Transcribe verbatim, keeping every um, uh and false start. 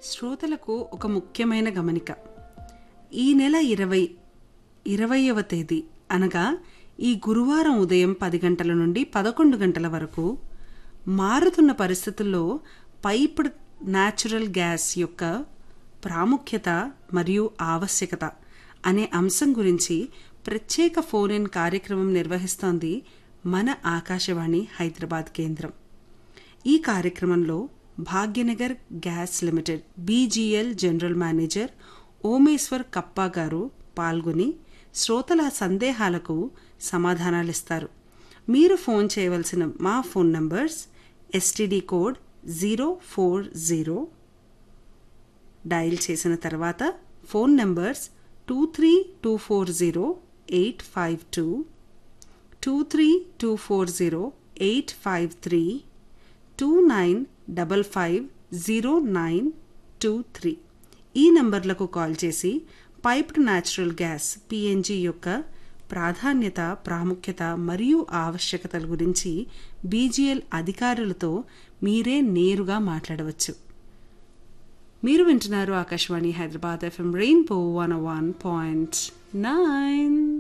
శ్రోతలకు ఒక ముఖ్యమైన గమనిక. ఈ నెల ఇరవై ఇరవైవ తేదీ అనగా ఈ గురువారం ఉదయం పది గంటల నుండి పదకొండు గంటల వరకు మారుతున్న పరిస్థితుల్లో పైప్డ్ న్యాచురల్ గ్యాస్ యొక్క ప్రాముఖ్యత మరియు ఆవశ్యకత అనే అంశం గురించి ప్రత్యేక ఫోన్ ఇన్ కార్యక్రమం నిర్వహిస్తోంది మన ఆకాశవాణి హైదరాబాద్ కేంద్రం. ఈ కార్యక్రమంలో Bhagyanagar gas limited BGL general manager Omeshwar Kappa గారు పాల్గొని శ్రోతల సందేహాలకు సమాధానాలిస్తారు. మీరు ఫోన్ చేయవలసిన మా phone numbers STD code zero four zero dial చేసిన తర్వాత phone numbers two three two four zero eight five two two three two four zero eight five three two nine double five zero nine two three ఈ నంబర్లకు call చేసి piped natural gas PNG యొక్క ప్రాధాన్యత, ప్రాముఖ్యత మరియు ఆవశ్యకతల గురించి BGL అధికారులతో మీరే నేరుగా మాట్లాడవచ్చు. మీరు వింటున్నారు Akashvani Hyderabad FM rainbow one one point nine.